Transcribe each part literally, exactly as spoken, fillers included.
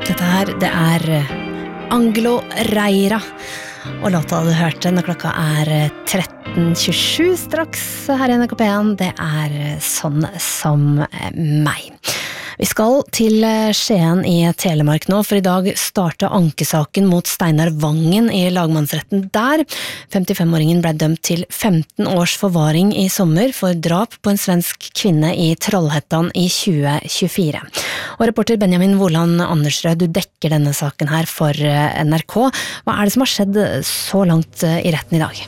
Dette her, det er Angelo Reira. Og låta du hørte når klokka er tretten tjuesju straks her i N R K P en, det er Sånn som meg. Vi skal til Skien i Telemark nå, for i dag startet ankesaken mot Steinar Vangen i lagmannsretten der. femtifem-åringen ble dømt til femten års forvaring i sommer for drap på en svensk kvinne i Trollhättan i tjue tjuefire. Og reporter Benjamin Woland Andersrød, du dekker denne saken her for N R K. Hva er det som har skjedd så langt i retten i dag?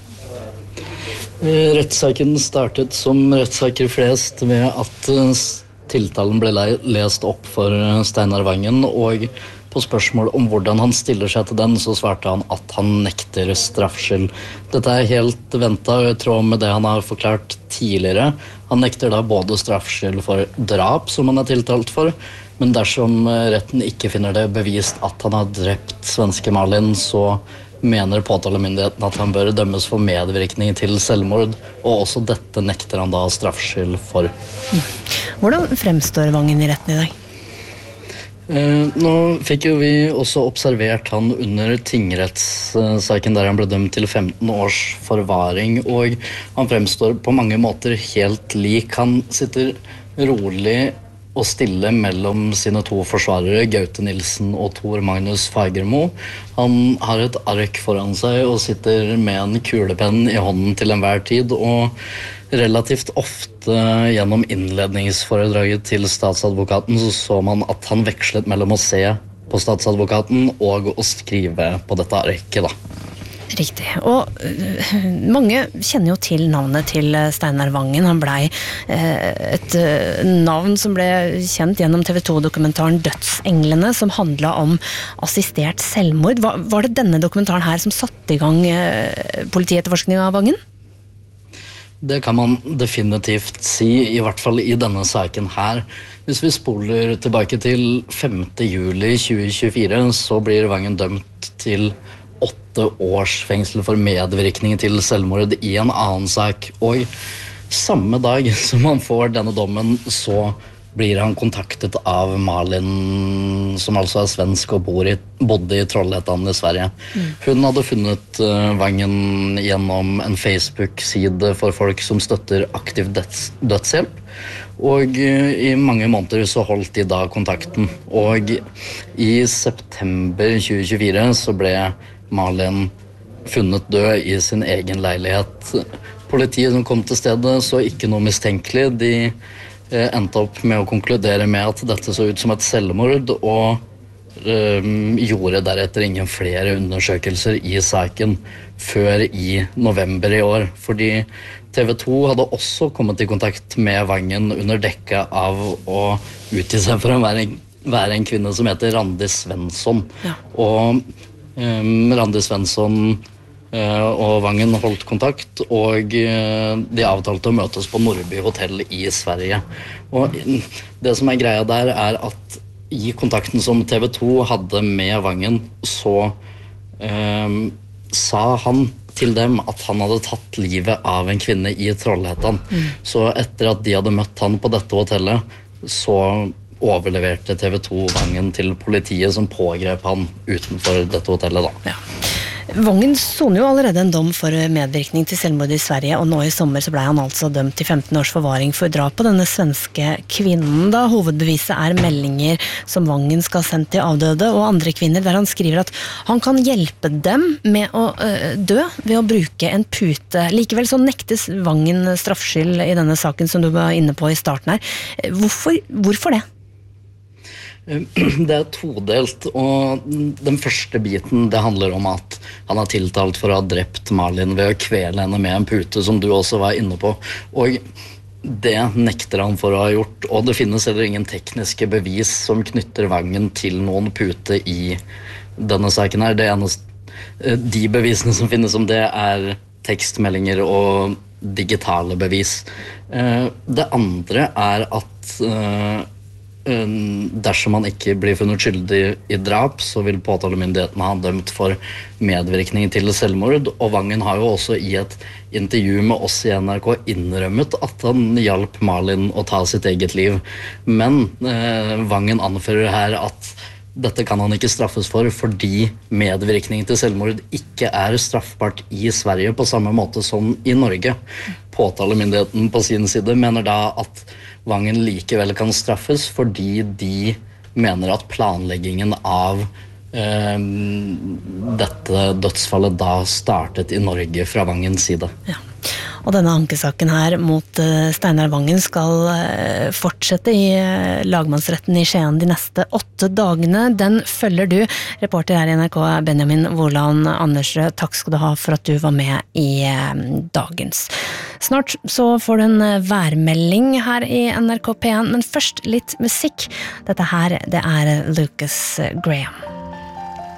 Rettssaken startet som rettssaker flest med at tiltalen ble lest opp for Steinar Vangen, og på spørsmål om hvordan han stiller seg til den, så svarte han at han nekter straffskyld. Dette er helt ventet og i tråd med det han har forklart tidligere. Han nekter da både straffskyld for drap, som han er tiltalt for, men dersom retten ikke finner det bevist at han har drept svenske Malin, så mener påtalemyndigheten at han bør dømmes for medvirkning til selvmord, og også dette nekter han da straffskyld for. Hvordan fremstår Vangen i retten i dag? Eh, nå fikk jo vi også observert han under tingrettssaken der han ble dømt til femten års forvaring, og han fremstår på mange måter helt lik. Han sitter rolig og stille mellom sine to forsvarere, Gaute Nilsen og Tor Magnus Fagermo. Han har et ark foran seg og sitter med en kulepenn i hånden til enhver tid, og relativt ofte gjennom innledningsforedraget til statsadvokaten så så man at han vekslet mellom å se på statsadvokaten og å skrive på dette arket da. Riktig, og uh, mange kjenner jo til navnet til Steinar Vangen. Han ble uh, et uh, navn som ble kjent gjennom T V to-dokumentaren Dødsenglene, som handlet om assistert selvmord. Var, var det denne dokumentaren her som satte i gang uh, politietterforskningen av Vangen? Det kan man definitivt si, i hvert fall i denne saken her. Hvis vi spoler tilbake til femte juli tjue tjuefire, så blir Vangen dømt til åtte års fengsel for medvirkning til selvmord i en annen sak. Og samme dag som han får denne dommen, så blir han kontaktet av Malin, som altså er svensk og bor i, bodde i Trollhättan i Sverige. Mm. Hun hadde funnet uh, Vangen gjennom en Facebook-side for folk som støtter aktiv døds, dødshjelp. Og uh, i mange måneder så holdt de da kontakten. Og i september tjue tjuefire så ble Malin funnet død i sin egen leilighet. Politiet som kom til stedet så ikke noe mistenkelig. De eh, endte opp med å konkludere med at dette så ut som et selvmord, og eh, gjorde deretter ingen flere undersøkelser i saken før i november i år. Fordi T V to hadde også kommet i kontakt med Vangen under dekke av å utgi seg for å være en, være en kvinne som heter Randi Svensson. Ja. Og Um, Randi Svensson uh, og Vangen holdt kontakt, og uh, de avtalte å møtes på Nordby hotell i Sverige. Og det som er greia der er at i kontakten som T V to hadde med Vangen, så um, sa han til dem at han hadde tatt livet av en kvinne i Trollhättan. Mm. Så etter at de hadde møtt han på dette hotellet, så overleverte T V to Vangen til politiet, som pågrep han utenfor dette hotellet da. Ja. Vangen soner jo allerede en dom for medvirkning til selvmord i Sverige, og nå i sommer så ble han altså dømt til femten års forvaring for drap på denne svenske kvinnen. Da hovedbeviset er meldinger som Vangen skal ha sendt til avdøde og andre kvinner, der han skriver at han kan hjelpe dem med å øh, dø ved å bruke en pute. Likevel så nektes Vangen straffskyld i denne saken som du var inne på i starten her. Hvorfor, hvorfor det? Det er todelt, og den første biten det handler om at han er tiltalt for å ha drept Malin ved å kvele henne med en pute, som du også var inne på, og det nekter han for å ha gjort, og det finnes heller ingen tekniske bevis som knytter Vangen til noen pute i denne saken her. Det eneste, de bevisene som finnes om det er tekstmeldinger og digitale bevis. Det andre er at dersom han ikke blir funnet skyldig i drap, så vil påtalemyndigheten ha dømt for medvirkning til selvmord, og Vangen har jo også i et intervju med oss i N R K innrømmet at han hjalp Malin å ta sitt eget liv, men eh, Vangen anfører her at dette kan han ikke straffes for fordi medvirkning til selvmord ikke er straffbart i Sverige på samme måte som i Norge. Påtalemyndigheten på sin side mener da at Vangen likevel kan straffes fordi de mener at planleggingen av eh, dette dødsfallet da startet i Norge fra Vangens side. Ja. Og denne ankesaken her mot Steinar Vangen skal fortsette i lagmannsretten i Skien de neste åtte dagene. Den følger du, reporter her i N R K, Benjamin Woland Andersrød. Takk skal du ha for at du var med i dagens. Snart så får du en værmelding her i N R K P en, men først litt musikk. Dette her, det er Lucas Graham.